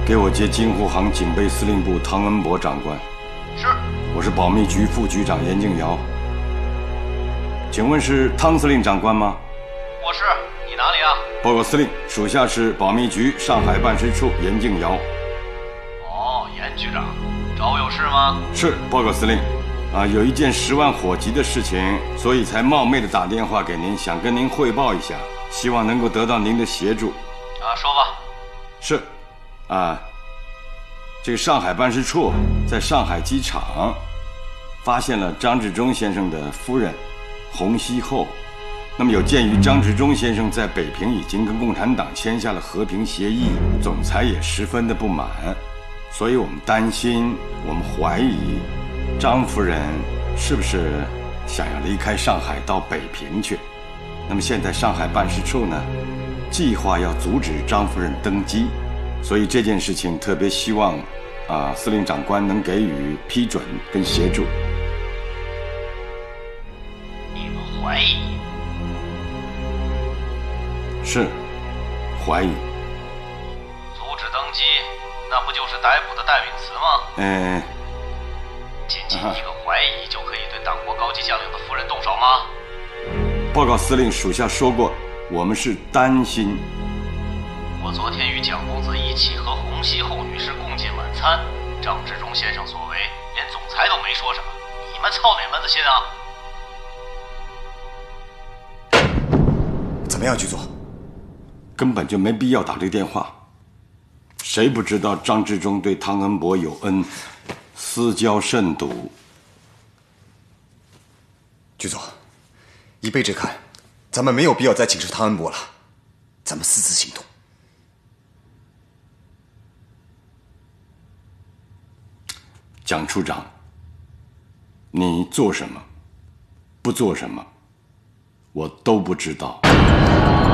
给我接京沪杭警备司令部汤恩伯长官。 是。 我是保密局副局长严敬尧。请问是汤司令长官吗？ 我是。你哪里啊？ 报告司令，属下是保密局上海办事处严敬尧。 哦，严局长，找我有事吗？ 是，报告司令。有一件10万火急的事情，所以才冒昧的打电话给您，想跟您汇报一下，希望能够得到您的协助。 说吧。 是。这个上海办事处在上海机场发现了张治中先生的夫人洪熙后。那么有鉴于张治中先生在北平已经跟共产党签下了和平协议，总裁也十分的不满，所以我们担心，我们怀疑张夫人是不是想要离开上海到北平去。那么现在上海办事处呢，计划要阻止张夫人登基，所以这件事情特别希望司令长官能给予批准跟协助。 你们怀疑？ 是，怀疑。 阻止登基，那不就是逮捕的代名词吗？仅仅一个怀疑就可以对党国高级将领的夫人动手吗？ 报告司令，属下说过，我们是担心。 我昨天与蒋公子一起和洪熙后女士共进晚餐，张治中先生所为，连总裁都没说什么，你们操哪门子心啊？怎么样，局座？ 根本就没必要打这个电话。谁不知道张治中对汤恩伯有恩，私交甚笃。 局座，依卑职看，咱们没有必要再请示汤恩伯了，咱们私自行动。 蒋处长，你做什么，不做什么，我都不知道。